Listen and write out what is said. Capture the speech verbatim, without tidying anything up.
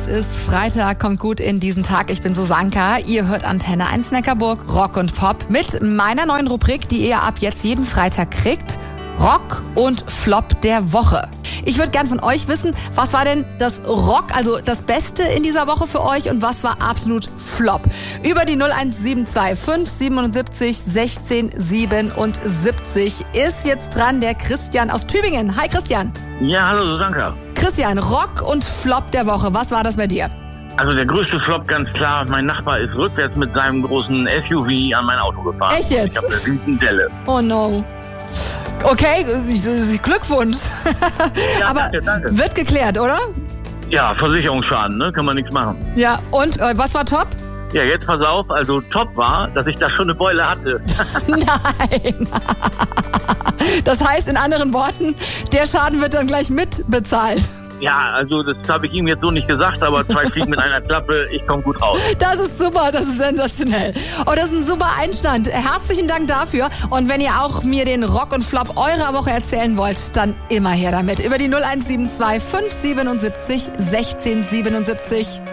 ist Freitag, kommt gut in diesen Tag. Ich bin Susanka. Ihr hört Antenne eins Neckarburg, Rock und Pop mit meiner neuen Rubrik, die ihr ab jetzt jeden Freitag kriegt. Rock und Flop der Woche. Ich würde gern von euch wissen, was war denn das Rock, also das Beste in dieser Woche für euch und was war absolut Flop? Über die null eins sieben zwei fünf siebenundsiebzig sechzehn siebenundsiebzig ist jetzt dran der Christian aus Tübingen. Hi Christian. Ja, hallo Susanka. Christian, Rock und Flop der Woche, was war das bei dir? Also der größte Flop, ganz klar, mein Nachbar ist rückwärts mit seinem großen S U V an mein Auto gefahren. Echt jetzt? Ich habe eine Riesendelle. Oh no. Okay, Glückwunsch. Ja, aber danke, danke. Wird geklärt, oder? Ja, Versicherungsschaden, ne? Kann man nichts machen. Ja, und äh, was war top? Ja, jetzt pass auf, also top war, dass ich da schon eine Beule hatte. Nein. Das heißt in anderen Worten, der Schaden wird dann gleich mitbezahlt. Ja, also das habe ich ihm jetzt so nicht gesagt, aber zwei Fliegen mit einer Klappe, ich komme gut raus. Das ist super, das ist sensationell. Oh, das ist ein super Einstand. Herzlichen Dank dafür. Und wenn ihr auch mir den Rock und Flop eurer Woche erzählen wollt, dann immer her damit. Über die null eins sieben zwei fünf siebenundsiebzig sechzehn siebenundsiebzig.